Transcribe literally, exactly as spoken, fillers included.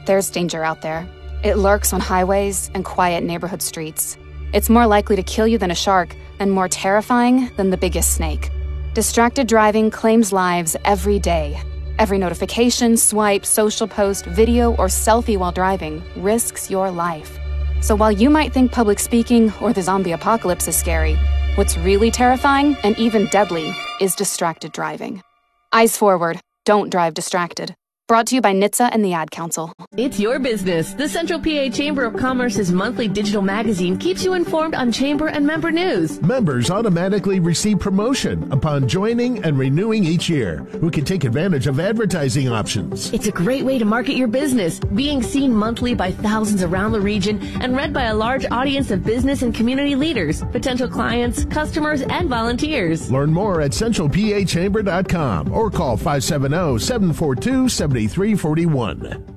There's danger out there. It lurks on highways and quiet neighborhood streets. It's more likely to kill you than a shark and more terrifying than the biggest snake. Distracted driving claims lives every day. Every notification, swipe, social post, video, or selfie while driving risks your life. So while you might think public speaking or the zombie apocalypse is scary, what's really terrifying and even deadly is distracted driving. Eyes forward. Don't drive distracted. Brought to you by N H T S A and the Ad Council. It's your business. The Central P A Chamber of Commerce's monthly digital magazine keeps you informed on chamber and member news. Members automatically receive promotion upon joining and renewing each year, who can take advantage of advertising options. It's a great way to market your business, being seen monthly by thousands around the region and read by a large audience of business and community leaders, potential clients, customers, and volunteers. Learn more at central p a chamber dot com or call five seven zero, seven four two, seven three four one.